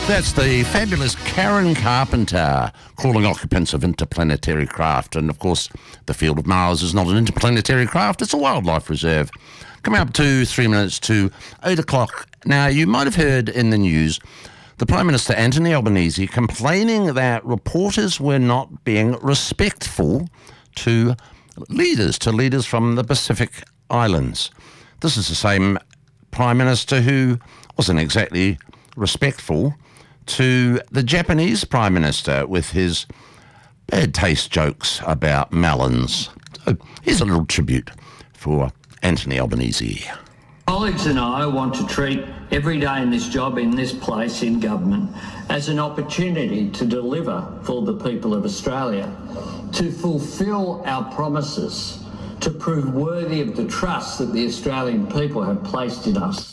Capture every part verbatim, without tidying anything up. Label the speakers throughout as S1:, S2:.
S1: That's the fabulous Karen Carpenter calling occupants of interplanetary craft. And, of course, the field of Mars is not an interplanetary craft, it's a wildlife reserve. Coming up to three minutes to eight o'clock. Now, you might have heard in the news the Prime Minister, Anthony Albanese, complaining that reporters were not being respectful to leaders, to leaders from the Pacific Islands. This is the same Prime Minister who wasn't exactly respectful to the Japanese Prime Minister with his bad taste jokes about melons. So here's a little tribute for Anthony Albanese.
S2: Colleagues and I want to treat every day in this job, in this place, in government, as an opportunity to deliver for the people of Australia, to fulfil our promises, to prove worthy of the trust that the Australian people have placed in us.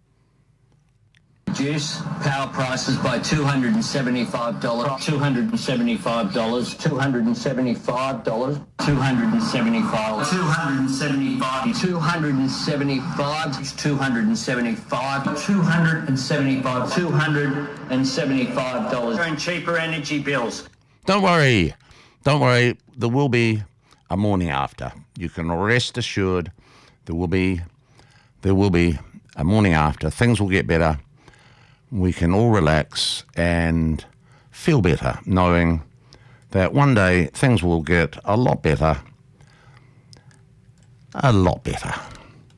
S2: Reduce power prices by two hundred seventy-five dollars, two hundred seventy-five dollars, two hundred seventy-five dollars, two hundred seventy-five dollars, two hundred seventy-five dollars, two hundred seventy-five dollars, two hundred seventy-five dollars, two hundred seventy-five dollars, two hundred seventy-five dollars, and cheaper energy bills.
S1: Don't worry, don't worry, there will be a morning after. You can rest assured there will be, there will be a morning after. Things will get better. We can all relax and feel better knowing that one day things will get a lot better, a lot better.